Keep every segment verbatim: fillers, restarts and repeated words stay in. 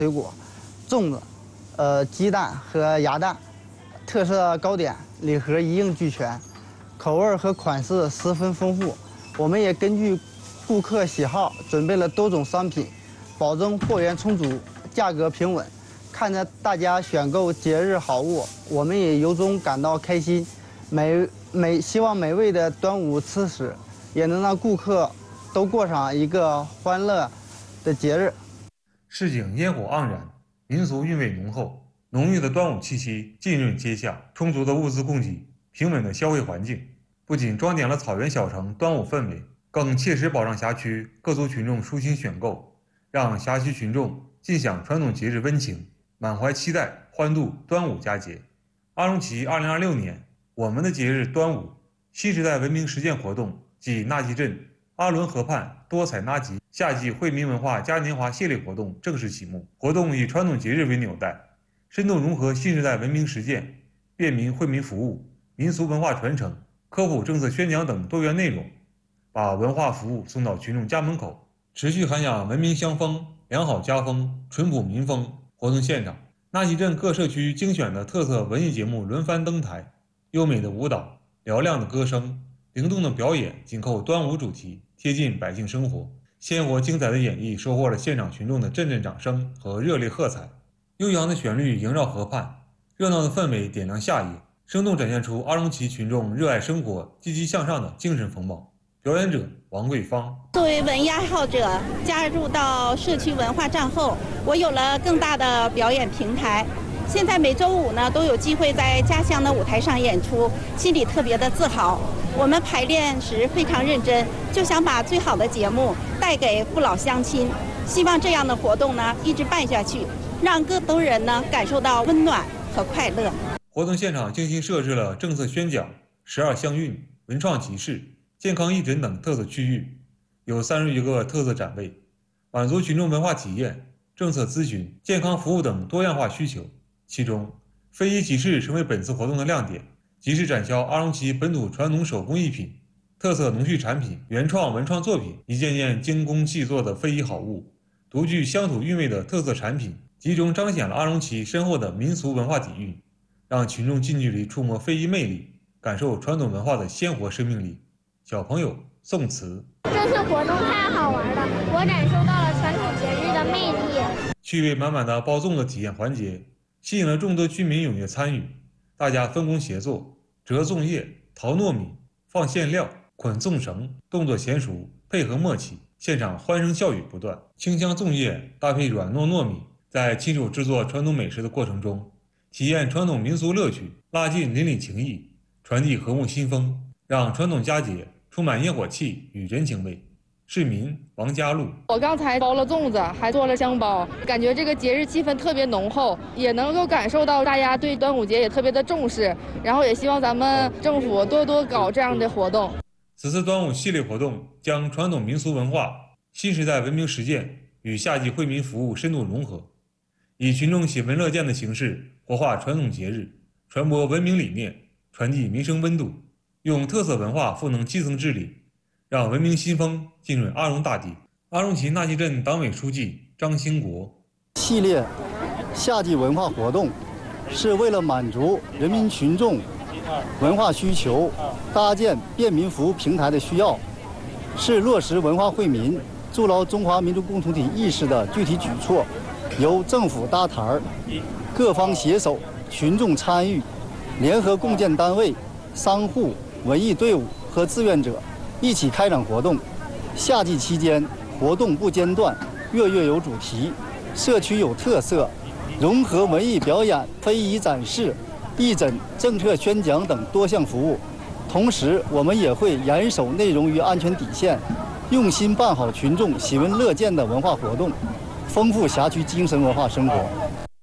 水果、粽子、呃鸡蛋和鸭蛋，特色糕点礼盒一应俱全，口味和款式十分丰富。我们也根据顾客喜好准备了多种商品，保证货源充足，价格平稳。看着大家选购节日好物，我们也由衷感到开心。每每希望每位的端午吃食，也能让顾客都过上一个欢乐的节日。 市井烟火盎然，民俗韵味浓厚，浓郁的端午气息浸润街巷，充足的物资供给，平稳的消费环境，不仅装点了草原小城端午氛围，更切实保障辖区各族群众舒心选购，让辖区群众尽享传统节日温情，满怀期待，欢度端午佳节。阿龙旗二零二六年我们的节日端午新时代文明实践活动暨纳吉镇阿伦河畔多彩纳吉夏季惠民文化嘉年华系列活动正式启幕。活动以传统节日为纽带，深度融合新时代文明实践、便民惠民服务、民俗文化传承、科普政策宣讲等多元内容，把文化服务送到群众家门口，持续涵养文明乡风、良好家风、淳朴民风。活动现场，纳吉镇各社区精选的特色文艺节目轮番登台，优美的舞蹈、嘹亮的歌声、灵动的表演紧扣端午主题，贴近百姓生活。鲜活精彩的演绎收获了现场群众的阵阵掌声和热烈喝彩。悠扬的旋律萦绕河畔，热闹的氛围点亮夏夜，生动展现出阿龙旗群众热爱生活、积极向上的精神风貌。表演者王桂芳： 作为文艺爱好者，加入到社区文化站后，我有了更大的表演平台。现在每周五呢，都有机会在家乡的舞台上演出，心里特别的自豪。我们排练时非常认真，就想把最好的节目带给父老乡亲。希望这样的活动呢一直办下去，让更多人呢感受到温暖和快乐。 活动现场精心设置了政策宣讲、十二乡韵、文创集市、健康义诊等特色区域，有三十余个特色展位，满足群众文化体验、政策咨询、健康服务等多样化需求。其中，非遗集市成为本次活动的亮点。集市展销阿龙旗本土传统手工艺品、特色农畜产品、原创文创作品，一件件精工细作的非遗好物，独具乡土韵味的特色产品，集中彰显了阿龙旗深厚的民俗文化底蕴，让群众近距离触摸非遗魅力，感受传统文化的鲜活生命力。小朋友宋词： 这次活动太好玩了，我感受到了传统节日的魅力。 趣味满满的包粽子体验环节吸引了众多居民踊跃参与，大家分工协作，折粽叶、淘糯米、放馅料、捆粽绳，动作娴熟，配合默契，现场欢声笑语不断。清香粽叶搭配软糯糯米，在亲手制作传统美食的过程中，体验传统民俗乐趣，拉近邻里情谊，传递和睦新风，让传统佳节充满烟火气与人情味。市民王家路： 我刚才包了粽子，还做了香包，感觉这个节日气氛特别浓厚，也能够感受到大家对端午节也特别的重视，然后也希望咱们政府多多搞这样的活动。 此次端午系列活动将传统民俗文化、新时代文明实践与夏季惠民服务深度融合，以群众喜闻乐见的形式活化传统节日，传播文明理念，传递民生温度，用特色文化赋能基层治理，让文明新风浸润阿龙大地。阿龙旗纳吉镇党委书记张兴国： 系列夏季文化活动是为了满足人民群众文化需求，搭建便民服务平台的需要，是落实文化惠民、筑牢中华民族共同体意识的具体举措。由政府搭台儿，各方携手，群众参与，联合共建单位、商户、文艺队伍和志愿者一起开展活动。夏季期间，活动不间断，月月有主题，社区有特色，融合文艺表演、非遗展示、义诊、政策宣讲等多项服务。同时，我们也会严守内容与安全底线，用心办好群众喜闻乐见的文化活动，丰富辖区精神文化生活。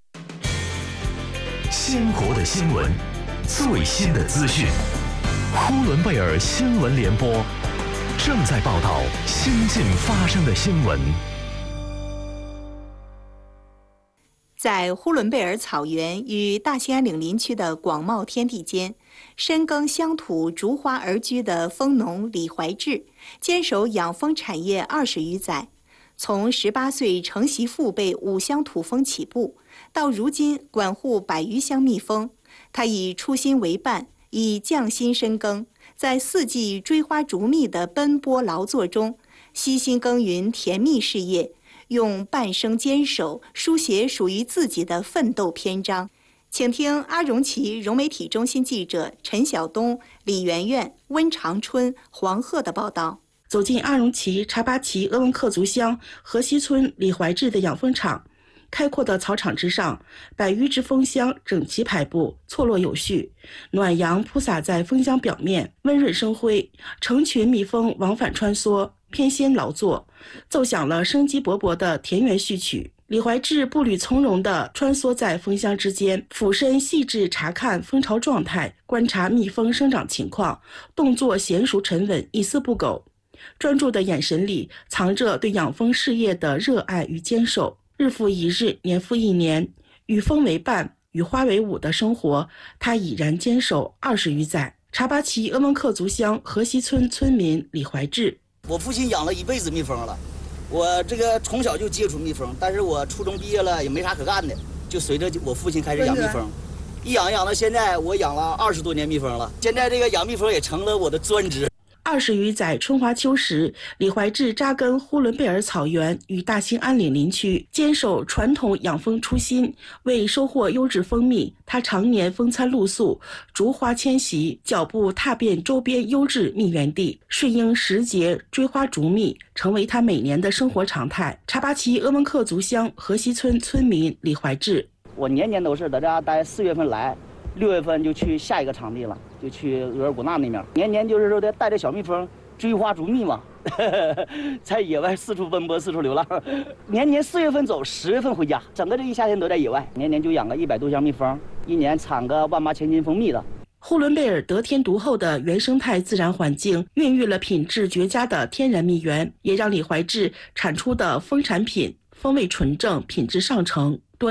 鲜活的新闻，最新的资讯，呼伦贝尔新闻联播正在报道新近发生的新闻。 在呼伦贝尔草原与大兴安岭林区的广袤天地间，深耕乡土、逐花而居的蜂农李怀志，坚守养蜂产业二十余载， 从十八岁承袭父辈五乡土风起步，到如今管护百余乡蜜蜂，他以初心为伴，以匠心深耕，在四季追花逐蜜的奔波劳作中，悉心耕耘甜蜜事业，用半生坚守书写属于自己的奋斗篇章。请听阿荣旗融媒体中心记者陈晓东、李媛媛、温长春、黄鹤的报道。 走进阿荣旗察巴旗鄂温克族乡河西村李怀志的养蜂场，开阔的草场之上，百余只蜂箱整齐排布，错落有序，暖阳铺洒在蜂箱表面，温润生辉，成群蜜蜂往返穿梭，翩跹劳作，奏响了生机勃勃的田园序曲。李怀志步履从容地穿梭在蜂箱之间，俯身细致查看蜂巢状态，观察蜜蜂生长情况，动作娴熟沉稳，一丝不苟。专注的眼神里藏着对养蜂事业的热爱与坚守。日复一日，年复一年，与蜂为伴，与花为伍的生活，他已然坚守二十余载。察巴旗鄂温克族乡河西村村民李怀志： 我父亲养了一辈子蜜蜂了，我这个从小就接触蜜蜂，但是我初中毕业了也没啥可干的，就随着我父亲开始养蜜蜂，一养养到现在，我养了二十多年蜜蜂了。现在这个养蜜蜂也成了我的专职。 二十余载春华秋实，李怀志扎根呼伦贝尔草原与大兴安岭林区，坚守传统养蜂初心。为收获优质蜂蜜，他常年风餐露宿，逐花迁徙，脚步踏遍周边优质蜜源地，顺应时节追花逐蜜，成为他每年的生活常态。察巴旗鄂温克族乡河西村村民李怀志： 我年年都是在这待，四月份来，六月份就去下一个场地了，就去额尔古纳那边。年年就是说的带着小蜜蜂追花逐蜜嘛，在野外四处奔波，四处流浪。年年四月份走，十月份回家，整个这一夏天都在野外。年年就养个一百多箱蜜蜂，一年产个万八千斤蜂蜜的。 呼伦贝尔得天独厚的原生态自然环境，孕育了品质绝佳的天然蜜源，也让李怀志产出的蜂产品风味纯正，品质上乘。